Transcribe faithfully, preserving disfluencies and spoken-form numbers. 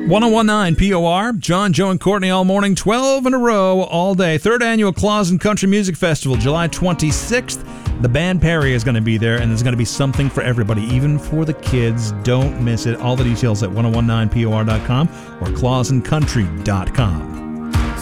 ten nineteen P O R, John, Joe, and Courtney all morning, twelve in a row, all day. Third annual Claus and Country Music Festival, July twenty-sixth. The band Perry is going to be there, and there's going to be something for everybody, even for the kids. Don't miss it. All the details at ten nineteen P O R dot com or claus and country dot com.